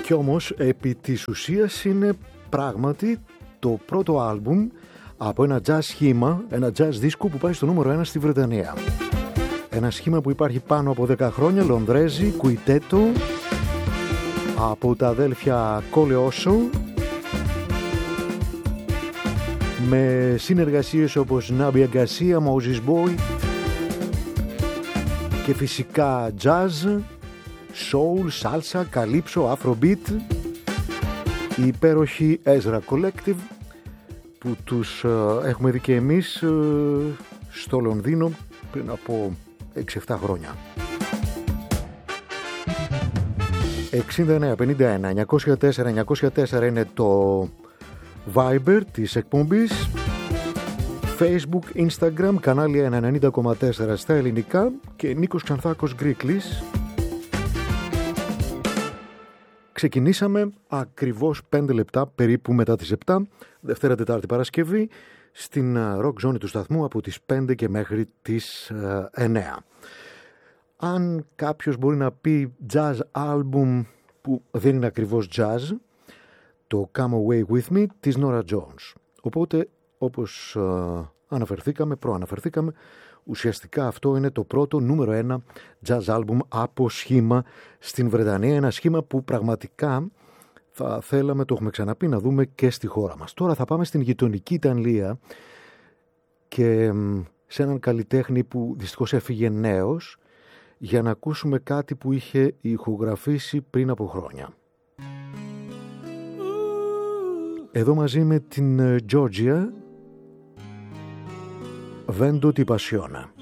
Κι όμως επί της ουσίας είναι πράγματι το πρώτο άλμπουμ από ένα jazz σχήμα, ένα jazz δίσκο που πάει στο νούμερο 1 στη Βρετανία. Ένα σχήμα που υπάρχει πάνω από 10 χρόνια, Λονδρέζι, κουιτέτο, από τα αδέλφια Κολεόσο, με συνεργασίες όπως Νάμπια Γκαρσία, Moses Boyd και φυσικά jazz, soul, salsa, calypso, afrobeat, η υπέροχη Ezra Collective που τους έχουμε δει και εμείς στο Λονδίνο πριν από 6-7 χρόνια. 69, 51, 904 είναι το Viber της εκπομπής, Facebook, Instagram, κανάλι 90,4 στα ελληνικά και Νίκος Ξανθάκος Γκρίκλης. Ξεκινήσαμε ακριβώς 5 λεπτά περίπου μετά τις 7, Δευτέρα, Τετάρτη, Παρασκευή, στην rock ζώνη του σταθμού από τις 5 και μέχρι τις 9. Αν κάποιος μπορεί να πει jazz album που δεν είναι ακριβώς jazz, το Come Away With Me της Nora Jones. Οπότε, όπως προαναφερθήκαμε, ουσιαστικά αυτό είναι το πρώτο νούμερο 1 jazz album από σχήμα στην Βρετανία. Ένα σχήμα που πραγματικά θα θέλαμε, το έχουμε ξαναπεί, να δούμε και στη χώρα μας. Τώρα θα πάμε στην γειτονική Ιταλία και σε έναν καλλιτέχνη που δυστυχώς έφυγε νέος, για να ακούσουμε κάτι που είχε ηχογραφήσει πριν από χρόνια. Εδώ μαζί με την Georgia, Vendo ti passiona.